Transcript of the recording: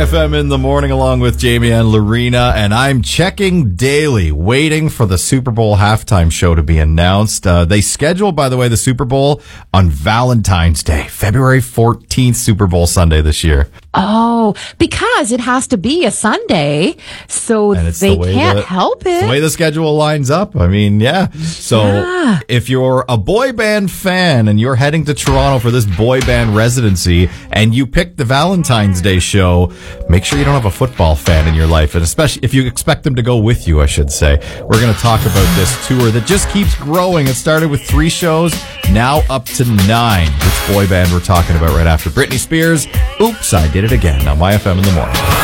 FM in the morning along with Jamie and Lorena, and I'm checking daily, waiting for the Super Bowl halftime show to be announced. They scheduled, by the way, the Super Bowl on Valentine's Day, February 14th, Super Bowl Sunday this year. Oh, because it has to be a Sunday, so they can't help it. It's the way the schedule lines up. I mean, yeah. So if you're a boy band fan and you're heading to Toronto for this boy band residency and you pick the Valentine's Day show, make sure you don't have a football fan in your life, and especially if you expect them to go with you, I should say. We're going to talk about this tour that just keeps growing. It started with 3 shows, now up to 9. Which boy band we're talking about right after Britney Spears? Oops, I Did It Again on My FM in the Morning.